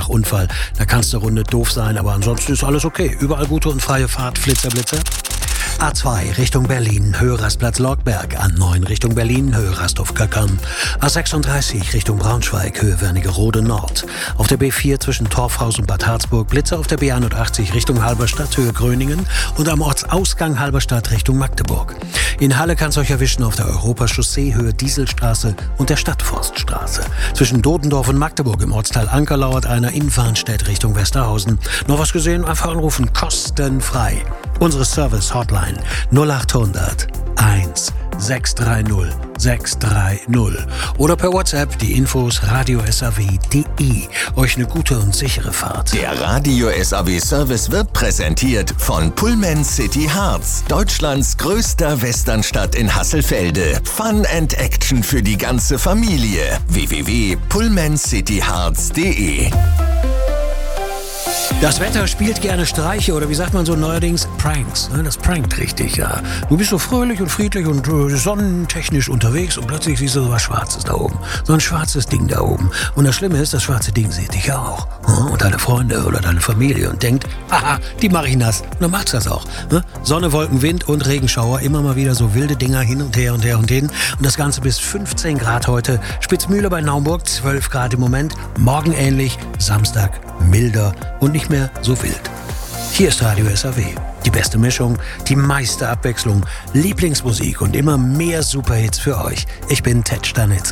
nach Unfall. Da kann's eine Runde doof sein, aber ansonsten ist alles okay. Überall gute und freie Fahrt, Flitzer, Blitzer. A2 Richtung Berlin, Höhe Rastplatz Lorkberg. A9 Richtung Berlin, Höhe Rasthof-Kackern. A36 Richtung Braunschweig, Höhe Wernigerode Nord. Auf der B4 zwischen Torfhaus und Bad Harzburg Blitzer. Auf der B81 Richtung Halberstadt, Höhe Gröningen. Und am Ortsausgang Halberstadt Richtung Magdeburg. In Halle kann's euch erwischen auf der Europachaussee, Höhe Dieselstraße und der Stadtforststraße. Zwischen Dodendorf und Magdeburg im Ortsteil Anker lauert einer. In Farnstedt Richtung Westerhausen. Noch was gesehen? Einfach anrufen, kostenfrei. Unsere Service-Hotline 0800 1 630 630 oder per WhatsApp die Infos radiosaw.de. Euch eine gute und sichere Fahrt. Der Radio SAW Service wird präsentiert von Pullman City Harz, Deutschlands größter Westernstadt in Hasselfelde. Fun and Action für die ganze Familie. www.pullmancityharz.de. Das Wetter spielt gerne Streiche oder wie sagt man so neuerdings, Pranks. Das prankt richtig, ja. Du bist so fröhlich und friedlich und sonnentechnisch unterwegs und plötzlich siehst du so was Schwarzes da oben. So ein schwarzes Ding da oben. Und das Schlimme ist, das schwarze Ding sieht dich auch. Und deine Freunde oder deine Familie und denkt, haha, die mache ich nass. Und dann macht's das auch. Sonne, Wolken, Wind und Regenschauer. Immer mal wieder so wilde Dinger hin und her und her und hin. Und das Ganze bis 15 Grad heute. Spitzmühle bei Naumburg, 12 Grad im Moment. Morgen ähnlich, Samstag milder und nicht mehr so wild. Hier ist Radio SAW. Die beste Mischung, die meiste Abwechslung, Lieblingsmusik und immer mehr Superhits für euch. Ich bin Ted Stanitzky.